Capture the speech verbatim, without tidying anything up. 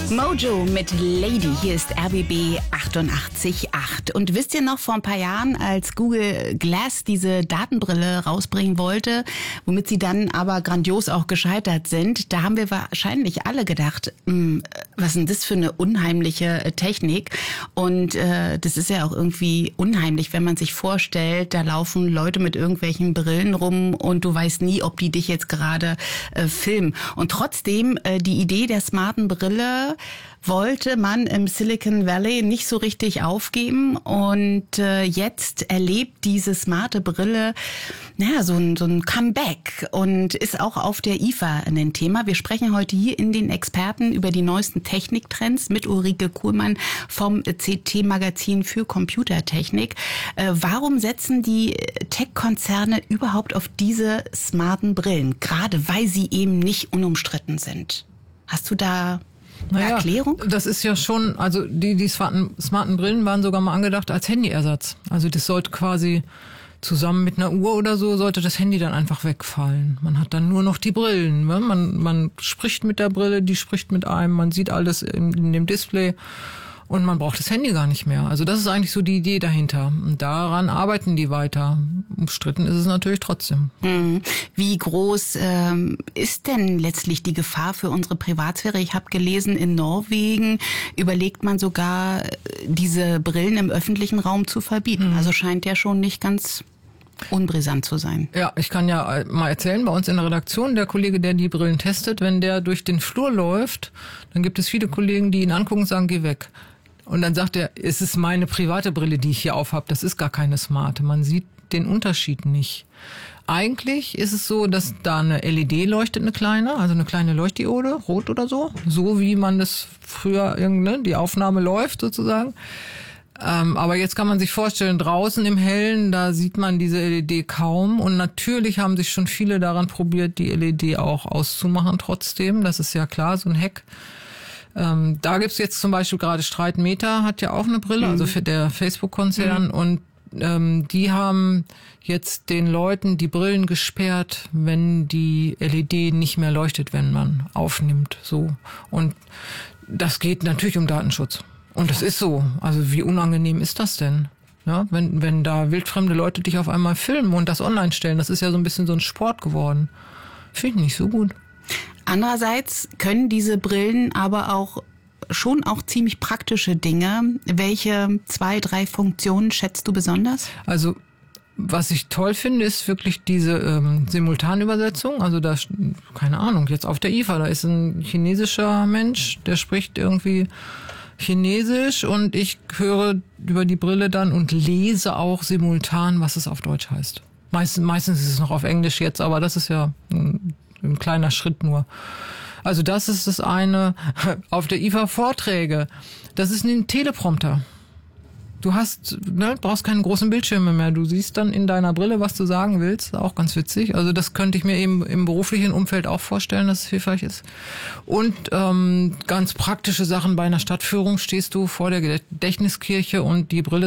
Mojo mit Lady, hier ist R B B achtundachtzig Komma acht. Und wisst ihr noch, vor ein paar Jahren, als Google Glass diese Datenbrille rausbringen wollte, womit sie dann aber grandios auch gescheitert sind, da haben wir wahrscheinlich alle gedacht, was ist denn das für eine unheimliche Technik? Und äh, das ist ja auch irgendwie unheimlich, wenn man sich vorstellt, da laufen Leute mit irgendwelchen Brillen rum und du weißt nie, ob die dich jetzt gerade äh, filmen. Und trotzdem, äh, die Idee der smarten Brille wollte man im Silicon Valley nicht so richtig aufgeben, und äh, jetzt erlebt diese smarte Brille naja, so ein, so ein Comeback und ist auch auf der I F A ein Thema. Wir sprechen heute hier in den Experten über die neuesten Techniktrends mit Ulrike Kuhlmann vom C T-Magazin für Computertechnik. Äh, warum setzen die Tech-Konzerne überhaupt auf diese smarten Brillen, gerade weil sie eben nicht unumstritten sind? Hast du da Naja, Erklärung? Das ist ja schon, also die, die smarten, smarten Brillen waren sogar mal angedacht als Handyersatz. Also das sollte quasi zusammen mit einer Uhr oder so, sollte das Handy dann einfach wegfallen. Man hat dann nur noch die Brillen. Ne? Man, man spricht mit der Brille, die spricht mit einem, man sieht alles in, in dem Display. Und man braucht das Handy gar nicht mehr. Also das ist eigentlich so die Idee dahinter. Und daran arbeiten die weiter. Umstritten ist es natürlich trotzdem. Wie groß ähm, ist denn letztlich die Gefahr für unsere Privatsphäre? Ich habe gelesen, in Norwegen überlegt man sogar, diese Brillen im öffentlichen Raum zu verbieten. Mhm. Also scheint ja schon nicht ganz unbrisant zu sein. Ja, ich kann ja mal erzählen, bei uns in der Redaktion, der Kollege, der die Brillen testet, wenn der durch den Flur läuft, dann gibt es viele Kollegen, die ihn angucken und sagen, geh weg. Und dann sagt er, es ist meine private Brille, die ich hier aufhab, das ist gar keine smarte. Man sieht den Unterschied nicht. Eigentlich ist es so, dass da eine L E D leuchtet, eine kleine, also eine kleine Leuchtdiode, rot oder so, so wie man das früher, ne, die Aufnahme läuft sozusagen. Ähm, aber jetzt kann man sich vorstellen, draußen im Hellen, da sieht man diese L E D kaum. Und natürlich haben sich schon viele daran probiert, die L E D auch auszumachen trotzdem. Das ist ja klar, so ein Hack. Ähm, da gibt's jetzt zum Beispiel gerade Streit. Meta hat ja auch eine Brille, mhm. also für der Facebook-Konzern. Mhm. Und ähm, die haben jetzt den Leuten die Brillen gesperrt, wenn die L E D nicht mehr leuchtet, wenn man aufnimmt. So. Und das geht natürlich um Datenschutz. Und das ist so. Also wie unangenehm ist das denn? Ja, wenn, wenn da wildfremde Leute dich auf einmal filmen und das online stellen, das ist ja so ein bisschen so ein Sport geworden. Finde ich nicht so gut. Andererseits können diese Brillen aber auch schon auch ziemlich praktische Dinge. Welche zwei, drei Funktionen schätzt du besonders? Also was ich toll finde, ist wirklich diese ähm, Simultanübersetzung. Also da, keine Ahnung, jetzt auf der I F A, da ist ein chinesischer Mensch, der spricht irgendwie Chinesisch und ich höre über die Brille dann und lese auch simultan, was es auf Deutsch heißt. Meistens, meistens ist es noch auf Englisch jetzt, aber das ist ja ein, ein kleiner Schritt nur. Also das ist das eine. Auf der I F A Vorträge, das ist ein Teleprompter. Du hast, ne, brauchst keine großen Bildschirme mehr. Du siehst dann in deiner Brille, was du sagen willst. Auch ganz witzig. Also das könnte ich mir eben im beruflichen Umfeld auch vorstellen, dass es hilfreich ist. Und ähm, ganz praktische Sachen bei einer Stadtführung. Stehst du vor der Gedächtniskirche und die Brille